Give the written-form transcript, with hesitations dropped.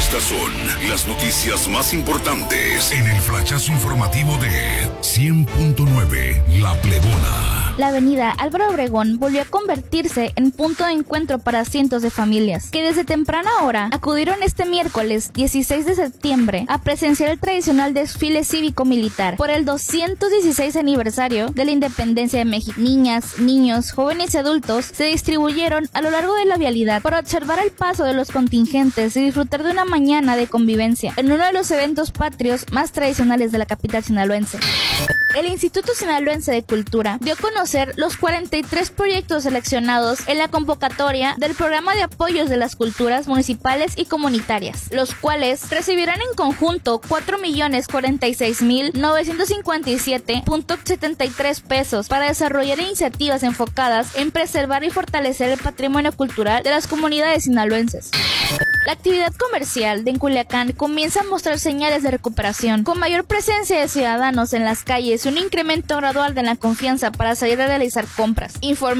Estas son las noticias más importantes en el flachazo informativo de 100.9 La Plebona. La avenida Álvaro Obregón volvió a convertirse en punto de encuentro para cientos de familias, que desde temprana hora acudieron este miércoles 16 de septiembre a presenciar el tradicional desfile cívico-militar por el 216 aniversario de la independencia de México. Niñas, niños, jóvenes y adultos se distribuyeron a lo largo de la vialidad para observar el paso de los contingentes y disfrutar de una mañana de convivencia en uno de los eventos patrios más tradicionales de la capital sinaloense. El Instituto Sinaloense de Cultura dio a conocer los 43 proyectos seleccionados en la convocatoria del Programa de Apoyos de las Culturas Municipales y Comunitarias, los cuales recibirán en conjunto 4.046.957.73 pesos para desarrollar iniciativas enfocadas en preservar y fortalecer el patrimonio cultural de las comunidades sinaloenses. La actividad comercial de Culiacán comienza a mostrar señales de recuperación, con mayor presencia de ciudadanos en las calles y un incremento gradual de la confianza para salir a realizar compras, informó